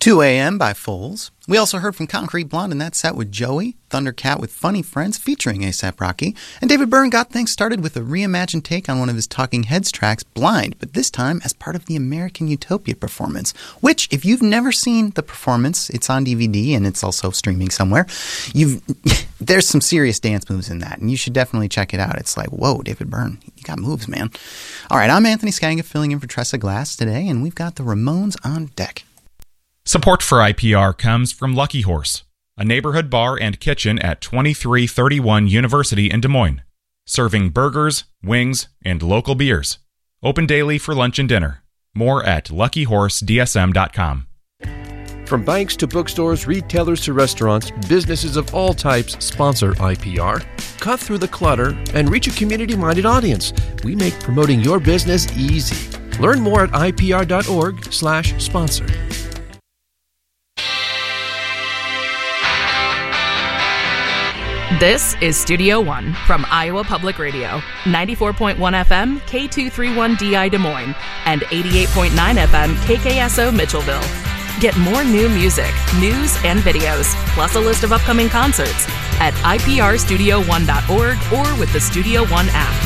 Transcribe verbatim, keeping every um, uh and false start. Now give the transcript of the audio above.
two a.m. by Foles. We also heard from Concrete Blonde in that set with Joey, Thundercat with Funny Friends featuring A$AP Rocky, and David Byrne got things started with a reimagined take on one of his Talking Heads tracks, Blind, but this time as part of the American Utopia performance, which, if you've never seen the performance, it's on D V D and it's also streaming somewhere, you've there's some serious dance moves in that, and you should definitely check it out. It's like, whoa, David Byrne, you got moves, man. All right, I'm Anthony Skanga filling in for Tressa Glass today, and we've got the Ramones on deck. Support for I P R comes from Lucky Horse, a neighborhood bar and kitchen at twenty-three thirty-one University in Des Moines, serving burgers, wings, and local beers. Open daily for lunch and dinner. More at lucky horse d s m dot com. From banks to bookstores, retailers to restaurants, businesses of all types sponsor I P R. Cut through the clutter and reach a community-minded audience. We make promoting your business easy. Learn more at I P R dot org slash sponsor. This is Studio One from Iowa Public Radio, ninety-four point one F M, K two thirty-one D I Des Moines, and eighty-eight point nine F M, K K S O Mitchellville. Get more new music, news, and videos, plus a list of upcoming concerts at I P R studio one dot org or with the Studio One app.